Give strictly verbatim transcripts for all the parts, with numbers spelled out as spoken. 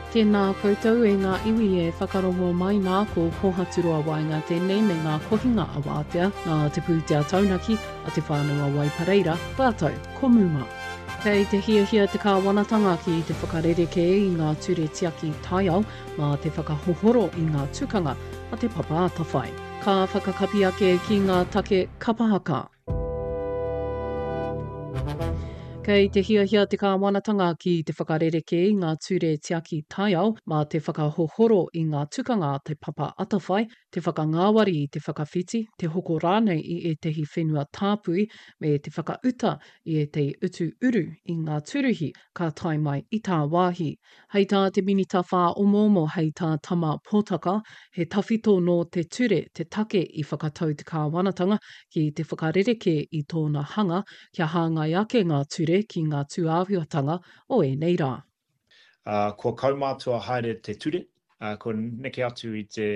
Tēnā koutou e ngā iwi e whakarongo mai nā ko Hohaturua Wainga tēnei me ngā kohinga a wātea nā te pūtea taunaki a te whānua Waipareira, tātou, ko muma. Kei te hiahia te kāwanatanga ki te whakarereke i ngā ture tiaki taiao mā te whakahohoro i ngā tukanga a te papa atawhai. Ka whakakapi ake ki ngā take kapahaka. Kei te hiahia te kāwanatanga ki te whakarereke i ngā ture tiaki taiao mā te whakahohoro i ngā tukanga te papa atawhai, te whakangāwari i te whakawhiti, te hoko rānei i e tehi whenua tāpui me te whakauta i e te utu uru i ngā turuhi ka tai mai i tā wāhi. Hei tā te minita whā omomo hei tā tama pōtaka, he tawhito no te ture te take i whakatau te kāwanatanga ki te whakarereke i tōna hanga kia hāngai ake ngā ture ki ngā tūāhuatanga o e nei rā. Uh, ko kaumātua haere te ture, uh, ko neke atu i te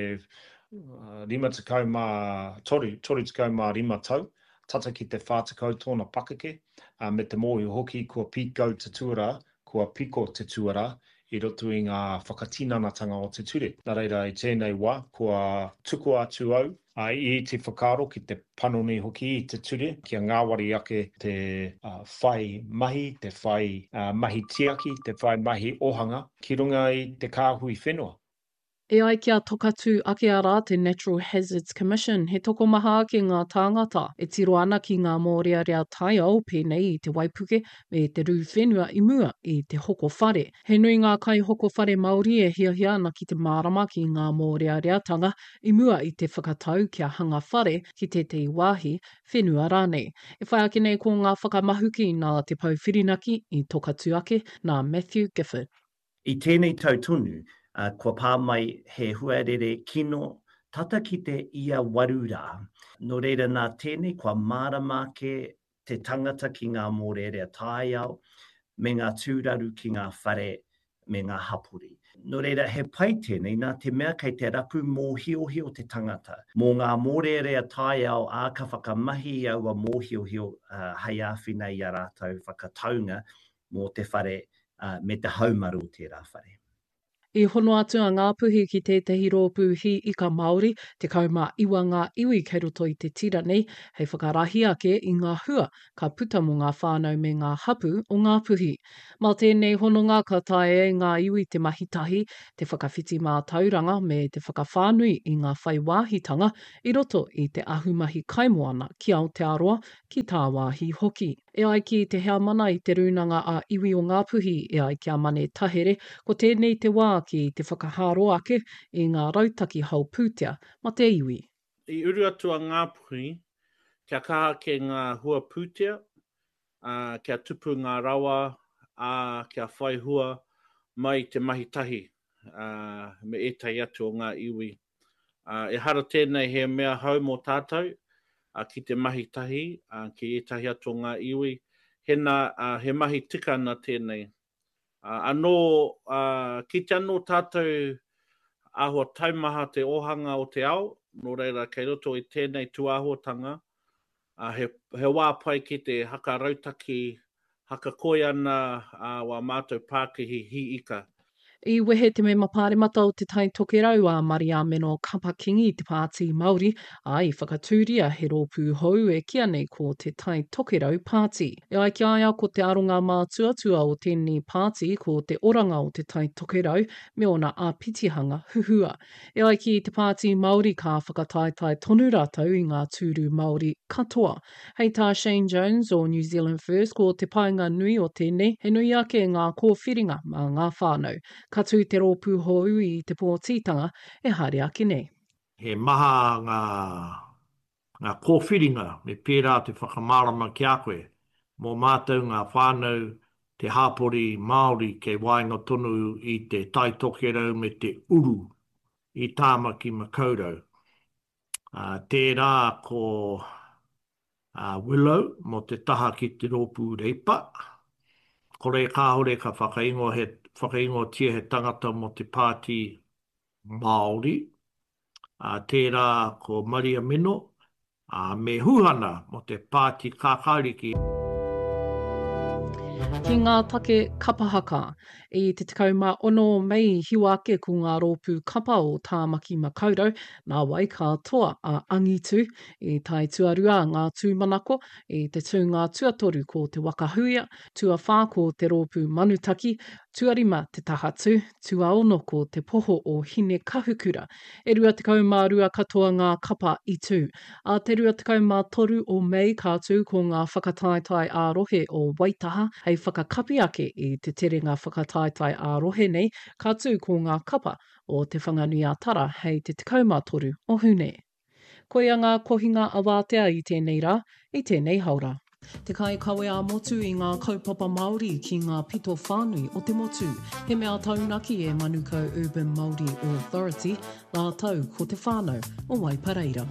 uh, rima te kaumā, tori, tori te kaumā rima tau, tata ki te whātakau tōna pakake, uh, me te mōhi hoki kua pīkau te tuara, kua piko te tuara, i roto i ngā whakatinanatanga o te ture. Nā reira i tēnei wā, kua tuku atu au, uh, i te whakaro ki te panoni hoki i te ture, kia ngāwari ake te uh, whai mahi, te whai uh, mahi tiaki, te whai mahi ohanga, ki runga i te kāhui whenua. E ai kia tokatu ake ara te Natural Hazards Commission, he toko maha ake ngā tāngata, e tiro ana ki ngā mōrearea taiao pēnei i te Waipuke me te rū whenua i mua i te hoko whare. He nui ngā kai hoko whare Māori e hiahia ana ki te mārama ki ngā mōreareatanga i mua i te whakatau kia hanga whare ki te te wāhi whenua rānei. E whai ake nei ko ngā whakamahuki nā te pauwhirinaki i tokatu ake nā Matthew Gifford. I tēnei tautunu, Uh, kua pā mai he huarere kino tata ki te ia warura. No reira nā tēnei kua mārama ke te tangata ki ngā mōrearea taiao, me ngā tūraru ki ngā whare, me ngā hapuri. No reira he pai tēnei nā te mea kei te rapu mōhiohio te tangata. Mō ngā mōrearea taiao a ka whakamahi i aua mōhiohio uh, hei āwhina i a rātou whakataunga mō te whare uh, me te haumaru te rā whare. I hono atu a ngā puhi ki tētahi rōpū hi ika Māori, te kaumā iwa ngā iwi kei roto i te tira nei, hei whakarahi ake i ngā hua, ka puta mo ngā whānau me ngā hapu o ngā puhi. Mā tēnei hononga ka tae e ngā iwi te mahitahi, te whakawhiti mā tauranga me te whakawhānui i ngā whai wāhitanga i roto i te ahumahi kaimoana ki Aotearoa ki tā wāhi hoki. E ai ki te hea mana i te rūnanga a iwi o ngā puhi, e ai kia mane tahere, ko tēnei te wā ki te whakaharo ake i ngā rautaki hau pūtea ma te iwi. I uru atu a ngā puhi, kia kaha ke ngā hua pūtea, uh, kia tupu ngā rawa, uh, kia whai hua mai te mahitahi uh, me etai atu o ngā iwi. Uh, e hara tēnei he mea hau mō tātou, uh, ki te mahitahi, uh, ki etahi atu o ngā iwi, he, nā, uh, he mahi tika na tēnei. Uh, anō, uh, ki te anō tātou āhua taumaha te ohanga o te ao, no reira kei roto i tēnei tuāhuatanga, uh, he, he wāpai ki te haka rautaki, haka koi ana uh, wā mātou Pākihi hi ika. I wehe te me mapāremata o te tai tokerau a Maria Meno Kapakingi i te Pāti Māori, a i whakatūria he rōpū hou e kia nei ko te tai tokerau Pāti. E ai ki aia ko te aronga mātuatua o tēnei Pāti ko te oranga o te tai tokerau me ona āpitihanga huhua. E ai ki te Pāti Māori ka whakataetai tonu rātou i ngā tūru Māori katoa. Hei tā Shane Jones o New Zealand First ko te painga nui o tēnei, he nui ake ngā kōwhiringa mā ngā whānau. Ka tū te rōpū hou i te pōtitanga e haere ake nei. He maha ngā, ngā kōwhiringa me pērā te whakamārama ki a koe. Mō mātou ngā whānau te hāpori Māori kei wainga tonu i te tai tokerau me te uru i Tāmaki Makaurau. Uh, tērā ko uh, Willow mo te taha ki te rōpū reipa. Kore kāhore ka whakaingo he whakaingo tia he tangata mo te Pāti Māori. Uh, tērā ko Maria Meno, uh, me huhana mo te Pāti Kākāriki. Ki ngā take kapahaka, i te tekau mā ono mei hiwa ake ko ngā rōpū kapa o Tāmaki Makaurau, nā wai katoa a angitu i tai tuarua ngā tūmanako, i te tū ngā tuatoru ko te wakahuia, tuawhā ko te rōpū manutaki, tuarima te tahatu, tuaono ko te poho o hine kahukura, e rua tekau mā rua katoa ngā kapa i tū. A te rua tekau mā toru o mei kātū ko ngā whakataetai ārohe o Waitaha, hei whakakapi ake i te tere ngā whakataetai ārohe nei, kātū ko ngā kapa o te whanganuiatara hei te tekau mā toru o Hune. Koia ngā kohinga a wātea i tēnei rā, i tēnei haura. Te kai kawe a motu i ngā kaupapa Māori ki ngā pito whānui o te motu. He mea taunaki e Manukau Urban Māori Authority, la tau ko te whānau o Waipareira.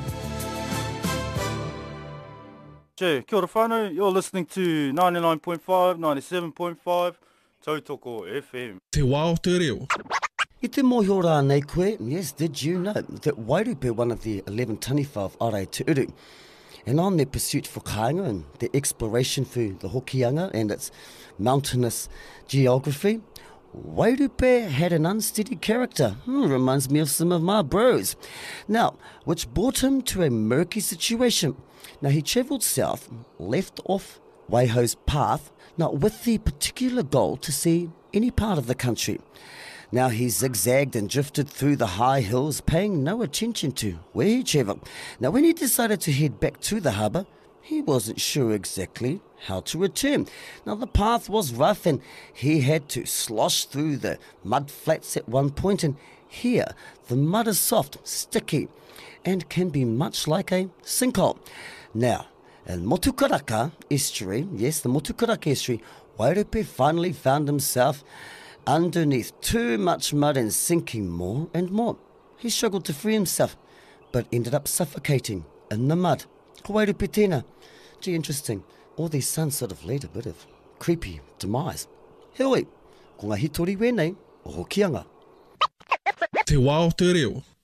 Che, kia ora whānau, you're listening to ninety-nine point five, ninety-seven point five, Tautoko F M. Te wā o te reo. I te mōhio rā nei koe, yes, did you know that Wairupe, one of the eleven taniwha of Arai Te Uru, and on their pursuit for kāinga and their exploration for the Hokianga and its mountainous geography, Wairupe had an unsteady character. Hmm, reminds me of some of my bros. Now, which brought him to a murky situation. Now, he travelled south, left off Waiho's path, now with the particular goal to see any part of the country. Now, he zigzagged and drifted through the high hills, paying no attention to where he travelled. Now, when he decided to head back to the harbour, he wasn't sure exactly how to return. Now, the path was rough and he had to slosh through the mud flats at one point, and here the mud is soft, sticky, and can be much like a sinkhole. Now, in Motukaraka estuary, yes, the Motukaraka estuary, Wairupe finally found himself underneath too much mud and sinking more and more. He struggled to free himself, but ended up suffocating in the mud. Ko Wairupe tēnā. Gee, interesting. All these sons sort of led a bit of creepy demise. Heoi, ko ngā hitori wēnei o Hokianga. Te wā o te reo.